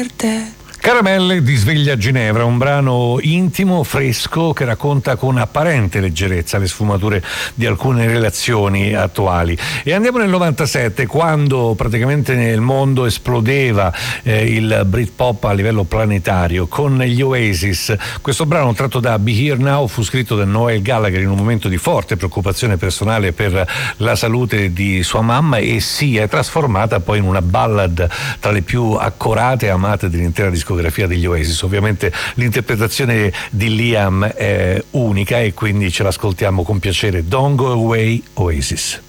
per te. Caramelle di Sveglia Ginevra, un brano intimo, fresco, che racconta con apparente leggerezza le sfumature di alcune relazioni attuali. E andiamo nel 97, quando praticamente nel mondo esplodeva il Britpop a livello planetario con gli Oasis. Questo brano, tratto da Be Here Now, fu scritto da Noel Gallagher in un momento di forte preoccupazione personale per la salute di sua mamma, e si è trasformata poi in una ballad tra le più accorate e amate dell'intera discografia degli Oasis. Ovviamente l'interpretazione di Liam è unica e quindi ce l'ascoltiamo con piacere. Don't Go Away, Oasis.